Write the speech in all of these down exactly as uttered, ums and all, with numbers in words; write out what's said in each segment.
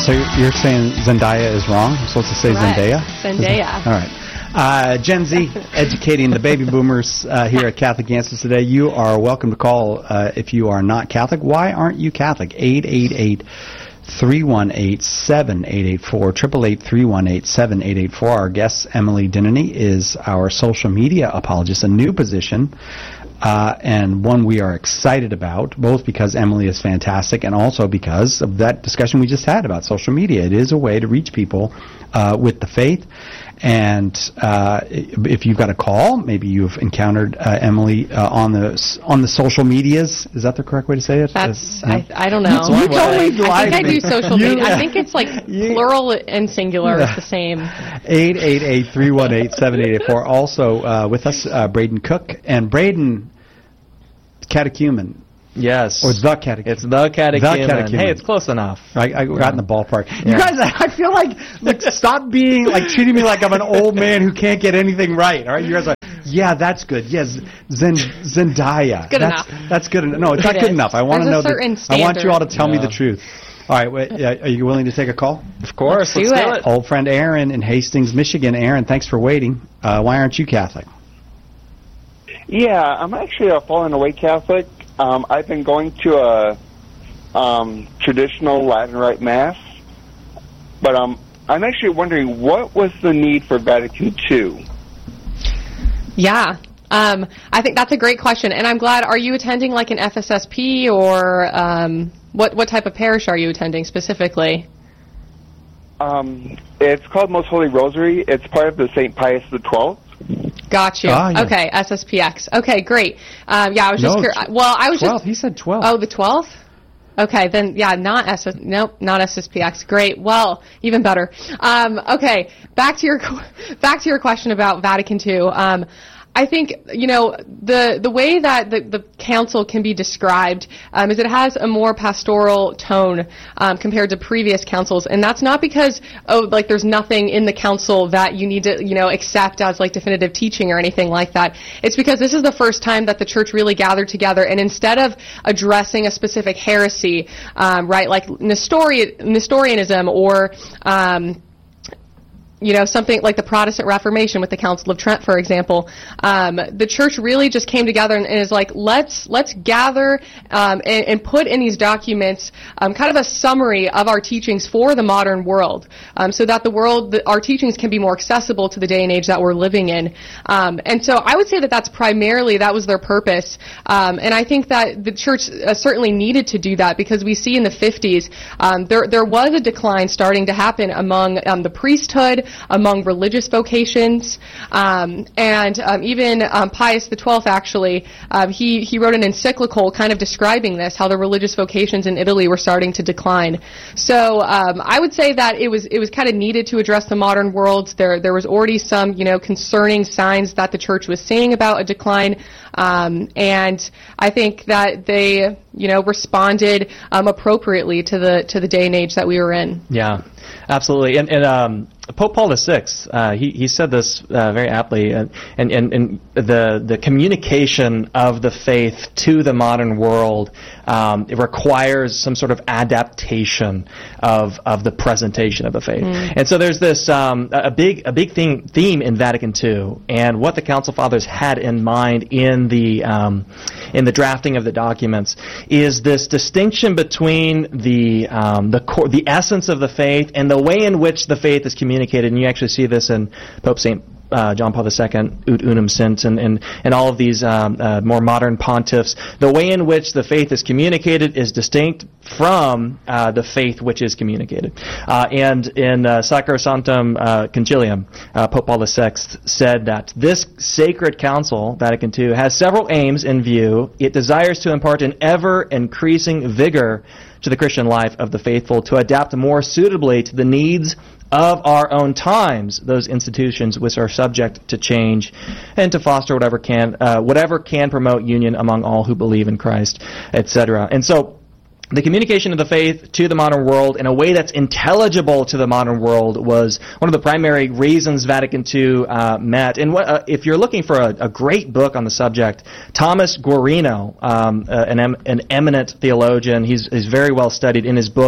So you're saying Zendaya is wrong? I'm supposed to say Correct. Zendaya? Zendaya. All right. Uh, Gen Z, educating the baby boomers uh, here at Catholic Answers today. You are welcome to call uh, if you are not Catholic. Why aren't you Catholic? eight eight eight, three one eight, seven eight eight four, eight eight eight, three one eight, seven eight eight four. Our guest, Emily Denneny, is our social media apologist, a new position. Uh, and one we are excited about, both because Emily is fantastic and also because of that discussion we just had about social media. It is a way to reach people uh, with the faith. And uh, if you've got a call, maybe you've encountered uh, Emily uh, on the on the social medias. Is that the correct way to say it? That's, uh, yeah. I, I don't know. You totally I think I do social you, media. I think it's like you, plural and singular is the same. eight eight eight, three one eight, seven eight eight four. Also uh, with us, uh, Braden Cook. And Braden, catechumen. Yes. Or the catechumen. It's the catechumen. The catechumen. Hey, it's close enough. I, I got yeah. in the ballpark. Yeah. You guys, I feel like, like, stop being, like, treating me like I'm an old man who can't get anything right, all right? You guys are, yeah, that's good. Yes, Zen, Zendaya. Good that's, enough. That's good enough. No, it's not It good is. enough. I want to There's know a certain that. I want you all to tell Yeah. me the truth. All right, wait, uh, are you willing to take a call? Of course. Let's Let's do do it. it. Old friend Aaron in Hastings, Michigan. Aaron, thanks for waiting. Uh, why aren't you Catholic? Yeah, I'm actually a fallen away Catholic. Um, I've been going to a um, traditional Latin Rite Mass, but um, I'm actually wondering, what was the need for Vatican two? Yeah. Um, I think that's a great question, and I'm glad. Are you attending like an F S S P or um, what? What type of parish are you attending specifically? Um, it's called Most Holy Rosary. It's part of the Saint Pius the twelfth. Got you. Ah, yeah. Okay, S S P X. Okay, great. Um, yeah, I was just No, curious. Well, I was twelve. just. He said twelve. Oh, the twelfth? Okay, then, yeah, not S S, nope, not S S P X. Great. Well, even better. Um, okay, back to your, back to your question about Vatican two. Um, I think, you know, the the way that the, the council can be described um, is it has a more pastoral tone um, compared to previous councils, and that's not because, oh, like there's nothing in the council that you need to, you know, accept as like definitive teaching or anything like that. It's because this is the first time that the church really gathered together, and instead of addressing a specific heresy, um, right, like Nestorian, Nestorianism or um, you know, something like the Protestant Reformation with the Council of Trent, for example, um, the church really just came together and, and is like, let's let's gather um, and, and put in these documents um, kind of a summary of our teachings for the modern world, um, so that the world, the, our teachings can be more accessible to the day and age that we're living in. Um, and so I would say that that's primarily, that was their purpose. Um, and I think that the church uh, certainly needed to do that because we see in the fifties, um, there, there was a decline starting to happen among um, the priesthood, among religious vocations, um, and um, even um, Pius the twelfth actually, um, he, he wrote an encyclical kind of describing this, how the religious vocations in Italy were starting to decline. So um, I would say that it was it was kind of needed to address the modern world. There there was already some, you know, concerning signs that the church was seeing about a decline, um, and I think that they, you know, responded um, appropriately to the to the day and age that we were in. Yeah, absolutely. And, and um, Pope Paul the sixth, uh, he he said this uh, very aptly, and, and and the the communication of the faith to the modern world, um, it requires some sort of adaptation of of the presentation of the faith. Mm. And so there's this um, a big a big thing theme in Vatican two, and what the Council Fathers had in mind in the um, in the drafting of the documents is this distinction between the um, the core, the essence of the faith and the way in which the faith is communicated. And you actually see this in Pope Saint Uh, John Paul the Second, Ut Unum Sint, and, and, and all of these um, uh, more modern pontiffs. The way in which the faith is communicated is distinct from uh, the faith which is communicated. Uh, and in uh, Sacrosanctum uh, Concilium, uh, Pope Paul the Sixth said that this sacred council, Vatican two, has several aims in view. It desires to impart an ever-increasing vigor to the Christian life of the faithful, to adapt more suitably to the needs of our own times, those institutions which are subject to change, and to foster whatever can uh, whatever can promote union among all who believe in Christ, et cetera. And so, the communication of the faith to the modern world in a way that's intelligible to the modern world was one of the primary reasons Vatican two uh, met. And what, uh, if you're looking for a, a great book on the subject, Thomas Guarino, um, uh, an, em- an eminent theologian, he's, he's very well studied in his book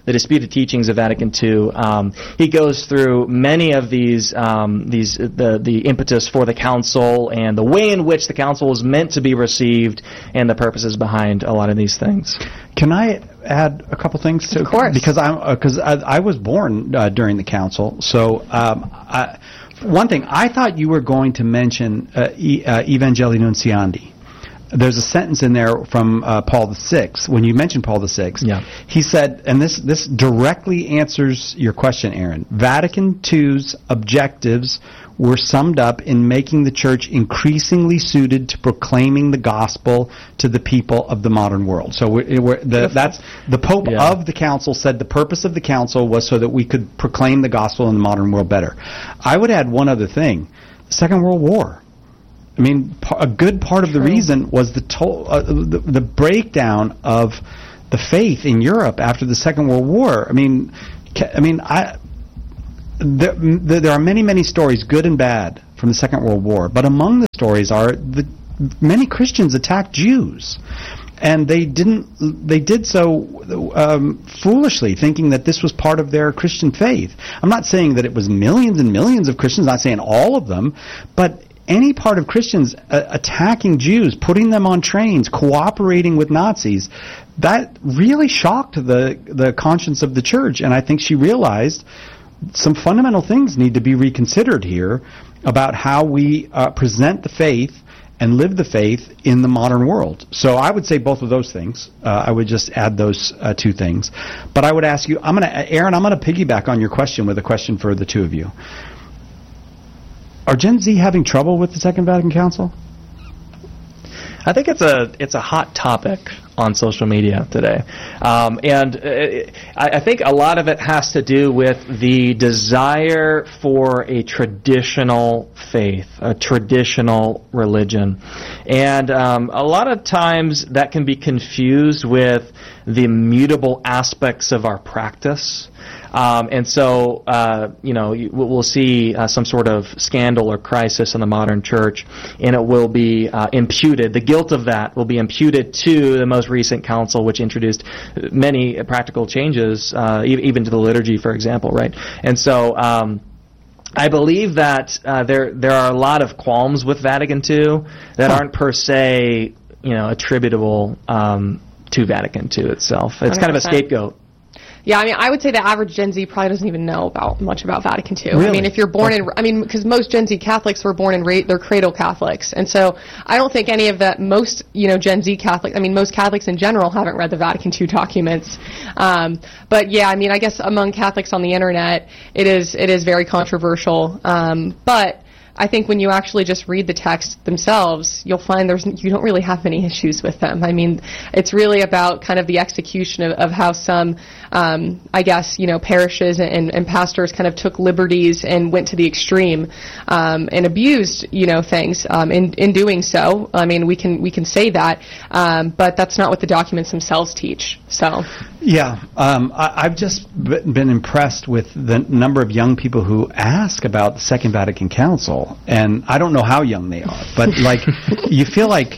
the disputed teachings of Vatican Two. Um, he goes through many of these um, these the the impetus for the council and the way in which the council was meant to be received and the purposes behind a lot of these things. Can I add a couple things to? Of course. Because I'm because I, I was born uh, during the council, so um, I, one thing I thought you were going to mention uh, e, uh, Evangelii Nunciandi. There's a sentence in there from uh, Paul the Sixth. When you mentioned Paul the Sixth, yeah. he said, and this this directly answers your question, Aaron. Vatican Two's objectives were summed up in making the church increasingly suited to proclaiming the gospel to the people of the modern world. So we're, we're the, that's the Pope yeah. of the council said the purpose of the council was so that we could proclaim the gospel in the modern world better. I would add one other thing: the Second World War. I mean, a good part of the reason was the, to- uh, the the breakdown of the faith in Europe after the Second World War. I mean, I mean, I there, there are many many stories, good and bad, from the Second World War. But among the stories are the many Christians attacked Jews, and they didn't. They did so um, foolishly, thinking that this was part of their Christian faith. I'm not saying that it was millions and millions of Christians. I'm not saying all of them, but any part of Christians uh, attacking Jews, putting them on trains, cooperating with Nazis, that really shocked the the conscience of the church. And I think she realized some fundamental things need to be reconsidered here about how we uh, present the faith and live the faith in the modern world. So I would say both of those things. Uh, I would just add those uh, two things. But I would ask you, I'm going to, Aaron, I'm going to piggyback on your question with a question for the two of you. Are Gen Z having trouble with the Second Vatican Council? I think it's a it's a hot topic on social media today, um, and uh, I, I think a lot of it has to do with the desire for a traditional faith, a traditional religion, and um, a lot of times that can be confused with the mutable aspects of our practice. Um, and so, uh, you know, we'll see uh, some sort of scandal or crisis in the modern church, and it will be uh, imputed. The guilt of that will be imputed to the most recent council, which introduced many practical changes, uh, even to the liturgy, for example, right? And so, um, I believe that uh, there there are a lot of qualms with Vatican Two that aren't per se, you know, attributable um, to Vatican Two itself. It's one hundred percent kind of a scapegoat. Yeah, I mean, I would say the average Gen Z probably doesn't even know about much about Vatican Two. Really? I mean, if you're born in, I mean, because most Gen Z Catholics were born in, ra- they're cradle Catholics, and so I don't think any of that, most, you know, Gen Z Catholics, I mean, most Catholics in general haven't read the Vatican Two documents. Um, but yeah, I mean, I guess among Catholics on the internet, it is, it is very controversial. Um, but I think when you actually just read the text themselves, you'll find there's you don't really have many issues with them. I mean, it's really about kind of the execution of, of how some, um, I guess, you know, parishes and, and pastors kind of took liberties and went to the extreme um, and abused, you know, things. Um, in in doing so, I mean, we can we can say that, um, but that's not what the documents themselves teach. So. Yeah, um, I, I've just been impressed with the number of young people who ask about the Second Vatican Council, and I don't know how young they are, but like, you feel like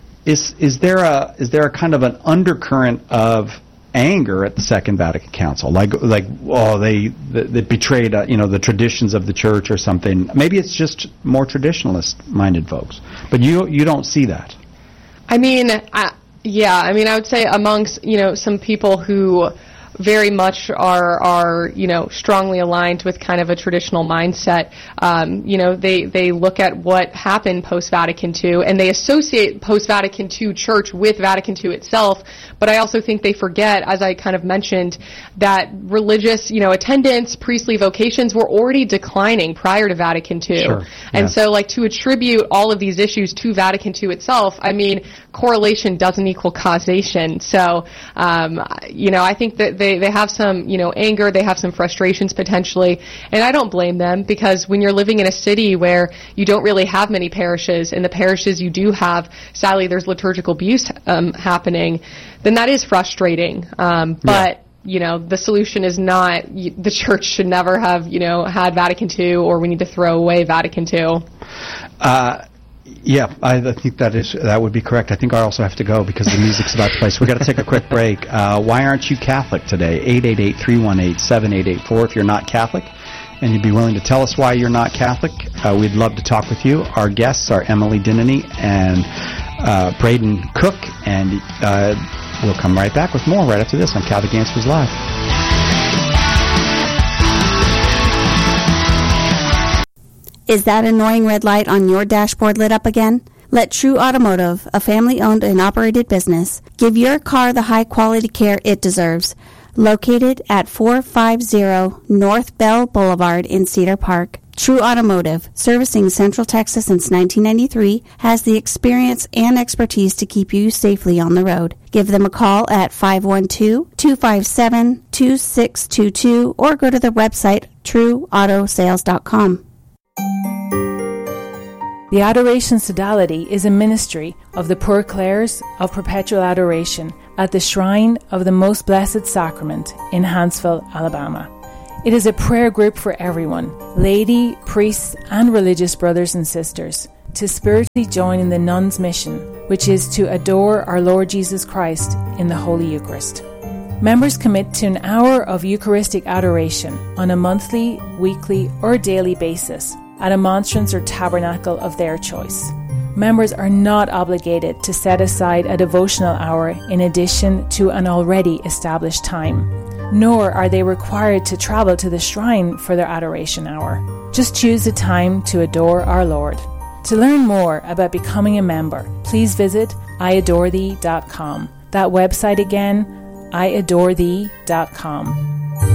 is is there a is there a kind of an undercurrent of anger at the Second Vatican Council, like like oh they they betrayed uh, you know the traditions of the church or something? Maybe it's just more traditionalist minded folks, but you you don't see that. I mean. I, Yeah, I mean, I would say amongst, you know, some people who very much are, are, you know, strongly aligned with kind of a traditional mindset, um, you know, they, they look at what happened post-Vatican Two, and they associate post-Vatican Two church with Vatican Two itself, but I also think they forget, as I kind of mentioned, that religious, you know, attendance, priestly vocations were already declining prior to Vatican Two. Sure. And Yeah. so, like, to attribute all of these issues to Vatican Two itself, I mean, correlation doesn't equal causation. So, um, you know, I think that they, they have some, you know, anger, they have some frustrations potentially, and I don't blame them, because when you're living in a city where you don't really have many parishes, and the parishes you do have, sadly, there's liturgical abuse um, happening, then that is frustrating. Um, but Yeah. you know, the solution is not, y- the church should never have, you know, had Vatican Two, or we need to throw away Vatican Two. Uh, Yeah, I think that is that would be correct. I think I also have to go because the music's about to play. So we've got to take a quick break. Uh, why aren't you Catholic today? eight eight eight, three one eight, seven eight eight four if you're not Catholic and you'd be willing to tell us why you're not Catholic. Uh, we'd love to talk with you. Our guests are Emily Dinany and uh, Braden Cook, and uh, we'll come right back with more right after this on Catholic Answers Live. Is that annoying red light on your dashboard lit up again? Let True Automotive, a family-owned and operated business, give your car the high-quality care it deserves. Located at four fifty North Bell Boulevard in Cedar Park, True Automotive, servicing Central Texas since nineteen ninety-three, has the experience and expertise to keep you safely on the road. Give them a call at five one two, two five seven, two six two two or go to their website, true auto sales dot com. The Adoration Sodality is a ministry of the Poor Clares of Perpetual Adoration at the Shrine of the Most Blessed Sacrament in Huntsville, Alabama. It is a prayer group for everyone, laity, priests, and religious brothers and sisters, to spiritually join in the nuns' mission, which is to adore our Lord Jesus Christ in the Holy Eucharist. Members commit to an hour of Eucharistic adoration on a monthly, weekly, or daily basis at a monstrance or tabernacle of their choice. Members are not obligated to set aside a devotional hour in addition to an already established time, nor are they required to travel to the shrine for their adoration hour. Just choose a time to adore our Lord. To learn more about becoming a member, please visit i adore thee dot com. That website again, i adore thee dot com.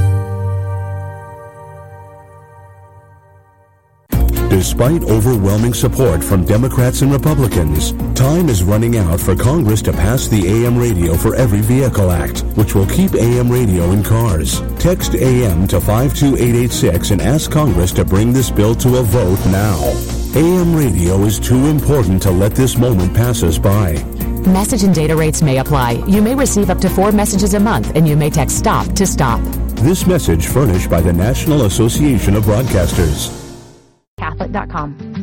Despite overwhelming support from Democrats and Republicans, time is running out for Congress to pass the A M Radio for Every Vehicle Act, which will keep A M radio in cars. Text A M to five two eight eight six and ask Congress to bring this bill to a vote now. A M radio is too important to let this moment pass us by. Message and data rates may apply. You may receive up to four messages a month, and you may text STOP to STOP. This message furnished by the National Association of Broadcasters. Catholic dot com.